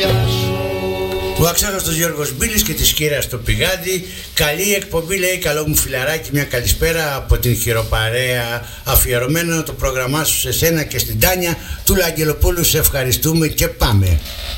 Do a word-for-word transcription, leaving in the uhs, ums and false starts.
Ο αξέχαστος Γιώργος Μπίλης και της Κύρας στο Πηγάδι. Καλή εκπομπή, λέει, καλό μου φιλαράκι, μια καλησπέρα από την χειροπαρέα. Αφιερωμένο το πρόγραμμά σου σε σένα και στην Τάνια του Αγγελοπούλου. Σε ευχαριστούμε και πάμε.